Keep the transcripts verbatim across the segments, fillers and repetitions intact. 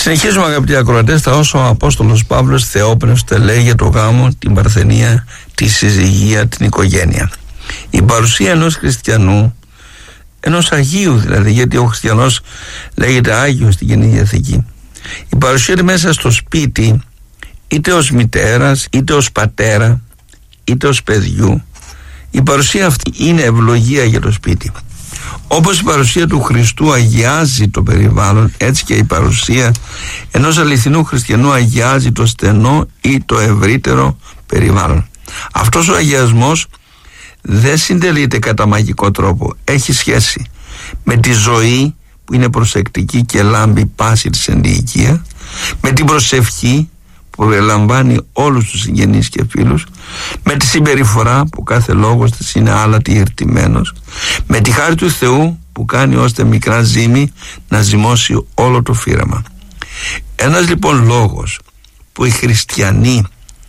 Συνεχίζουμε, αγαπητοί ακροατές, τα όσο ο Απόστολος Παύλος θεόπνευστε λέει για το γάμο, την παρθενία, τη συζυγία, την οικογένεια. Η παρουσία ενός χριστιανού, ενός Αγίου δηλαδή, γιατί ο χριστιανός λέγεται Άγιος στην Καινή Διαθήκη, η παρουσία του μέσα στο σπίτι, είτε ως μητέρας, είτε ως πατέρα, είτε ως παιδιού, η παρουσία αυτή είναι ευλογία για το σπίτι. Όπως η παρουσία του Χριστού αγιάζει το περιβάλλον, έτσι και η παρουσία ενός αληθινού χριστιανού αγιάζει το στενό ή το ευρύτερο περιβάλλον. Αυτός ο αγιασμός δεν συντελείται κατά μαγικό τρόπο. Έχει σχέση με τη ζωή που είναι προσεκτική και λάμπει πάση της εν τη οικία, με την προσευχή που περιλαμβάνει όλους τους συγγενείς και φίλους, με τη συμπεριφορά που κάθε λόγος της είναι άλατη ερτημένος, με τη χάρη του Θεού που κάνει ώστε μικρά ζύμη να ζυμώσει όλο το φύραμα. Ένας λοιπόν λόγος που οι χριστιανοί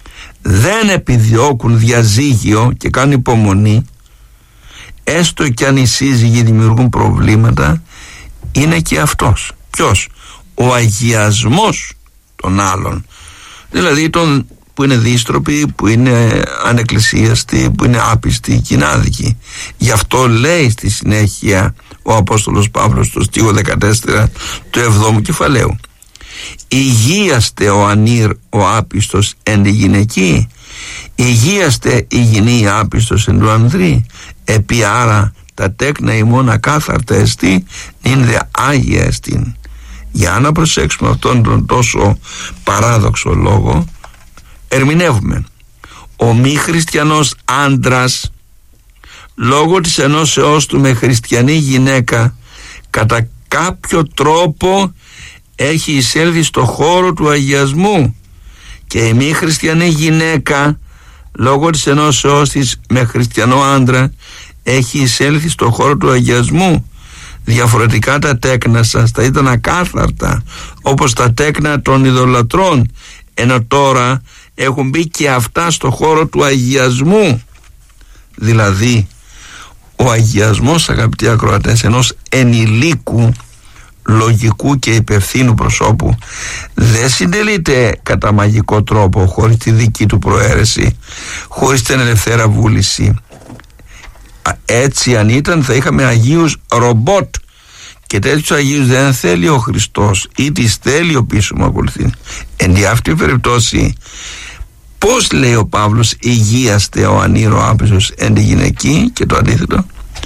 δεν επιδιώκουν διαζύγιο και κάνουν υπομονή, έστω και αν οι σύζυγοι δημιουργούν προβλήματα, είναι και αυτός. Ποιος? Ο αγιασμός των άλλων, δηλαδή των που είναι δύστροποι, που είναι ανεκκλησίαστοι, που είναι άπιστοι και είναι άδικοι. Γι' αυτό λέει στη συνέχεια ο Απόστολος Παύλος στο στίχο δεκατέσσερα του εβδόμου κεφαλαίου: υγείαστε ο ανήρ ο άπιστος εν τη γυναική, υγείαστε η γυνή άπιστος εν του ανδρή, επί άρα τα τέκνα ημών ακάθαρτα εστί, νυν δε άγια εστίν. Για να προσέξουμε αυτόν τον τόσο παράδοξο λόγο, ερμηνεύουμε: ο μη χριστιανός άντρας, λόγω της ενώσεώς του με χριστιανή γυναίκα, κατά κάποιο τρόπο έχει εισέλθει στο χώρο του αγιασμού, και η μη χριστιανή γυναίκα, λόγω της ενώσεώς της με χριστιανό άντρα, έχει εισέλθει στο χώρο του αγιασμού. Διαφορετικά τα τέκνα σας θα ήταν ακάθαρτα, όπως τα τέκνα των ειδωλατρών, ενώ τώρα έχουν μπει και αυτά στο χώρο του αγιασμού. Δηλαδή ο αγιασμός, αγαπητοί ακροατές, ενός ενηλίκου, λογικού και υπευθύνου προσώπου δεν συντελείται κατά μαγικό τρόπο, χωρίς τη δική του προαίρεση, χωρίς την ελευθέρα βούληση. Έτσι αν ήταν θα είχαμε αγίους ρομπότ, και τέτοιους αγίους δεν θέλει ο Χριστός, ή τις θέλει ο πίσω μου ακολουθεί. Εν τη αυτή περιπτώσει, πώς λέει ο Παύλος υγείαστε ο ανήρο άπιστος εν τη γυναική, και το αντίθετο?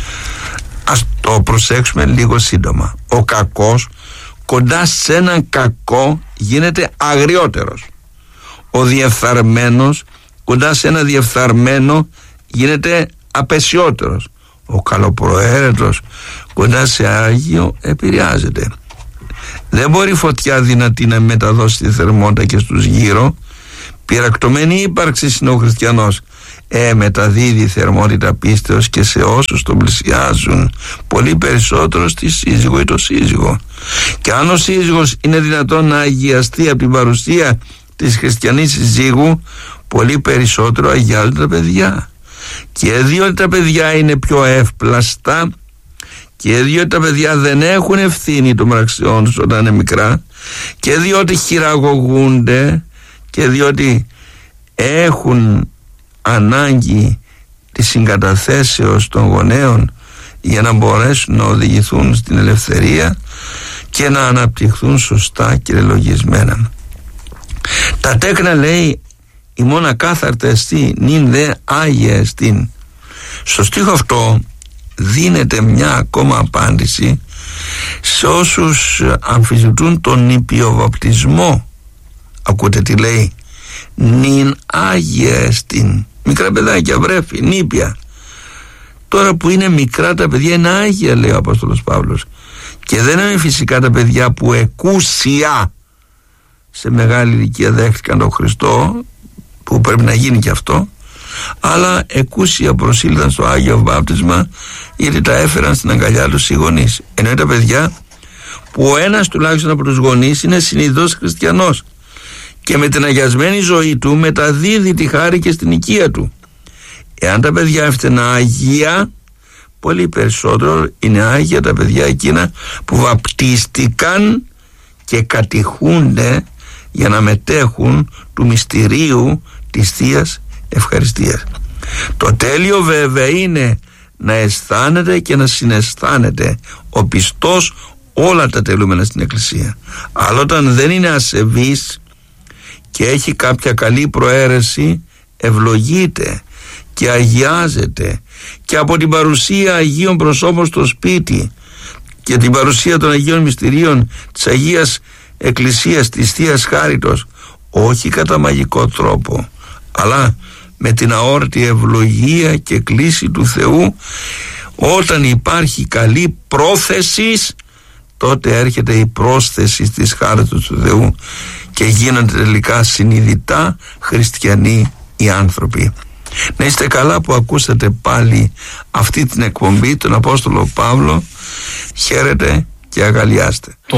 Ας το προσέξουμε λίγο σύντομα. Ο κακός κοντά σε έναν κακό γίνεται αγριότερος. Ο διεφθαρμένος κοντά σε ένα διεφθαρμένο γίνεται απεσιότερος. Ο καλοπροαίρετος κοντά σε άγιο επηρεάζεται. Δεν μπορεί φωτιά δυνατή να μεταδώσει τη θερμότητα και στους γύρω. Πυρακτωμένη ύπαρξη είναι ο χριστιανός. Ε, μεταδίδει θερμότητα πίστεως και σε όσους τον πλησιάζουν, πολύ περισσότερο στη σύζυγο ή το σύζυγο. Και αν ο σύζυγος είναι δυνατόν να αγιαστεί από την παρουσία της χριστιανής συζύγου, πολύ περισσότερο αγιάζουν τα παιδιά. Και διότι τα παιδιά είναι πιο εύπλαστα, και διότι τα παιδιά δεν έχουν ευθύνη των πραξιών τους όταν είναι μικρά, και διότι χειραγωγούνται, και διότι έχουν ανάγκη της συγκαταθέσεως των γονέων για να μπορέσουν να οδηγηθούν στην ελευθερία και να αναπτυχθούν σωστά και λογισμένα. Τα τέκνα, λέει, ημών ακάθαρτα εστί, νυν δε άγια εστίν. Στο στίχο αυτό δίνεται μια ακόμα απάντηση σε όσους αμφισβητούν τον νηπιοβαπτισμό. Ακούτε τι λέει? Νυν άγια εστίν. Μικρά παιδάκια, βρέφη, νήπια. Τώρα που είναι μικρά τα παιδιά είναι άγια, λέει ο Απόστολος Παύλος. Και δεν είναι φυσικά τα παιδιά που εκούσια σε μεγάλη ηλικία δέχτηκαν τον Χριστό, που πρέπει να γίνει και αυτό, αλλά εκούσια προσήλθαν στο Άγιο Βάπτισμα, γιατί τα έφεραν στην αγκαλιά τους οι γονείς. Ενώ είναι τα παιδιά που ο ένας τουλάχιστον από τους γονείς είναι συνειδητός χριστιανός και με την αγιασμένη ζωή του μεταδίδει τη χάρη και στην οικία του. Εάν τα παιδιά έφτανα αγία, πολύ περισσότερο είναι άγια τα παιδιά εκείνα που βαπτίστηκαν και κατηχούνται για να μετέχουν του μυστηρίου της Θείας Ευχαριστίας. Το τέλειο βέβαια είναι να αισθάνεται και να συναισθάνεται ο πιστός όλα τα τελούμενα στην Εκκλησία. Αλλά όταν δεν είναι ασεβής και έχει κάποια καλή προαίρεση, ευλογείται και αγιάζεται και από την παρουσία Αγίων προσώπων στο σπίτι και την παρουσία των Αγίων Μυστηρίων της Αγίας Εκκλησίας, της Θείας Χάριτος, όχι κατά μαγικό τρόπο, αλλά με την αόρτη ευλογία και κλίση του Θεού, όταν υπάρχει καλή πρόθεση, τότε έρχεται η πρόσθεση της χάριτος του Θεού και γίνονται τελικά συνειδητά χριστιανοί οι άνθρωποι. Να είστε καλά που ακούσατε πάλι αυτή την εκπομπή, τον Απόστολο Παύλο. Χαίρετε και αγαλιάστε.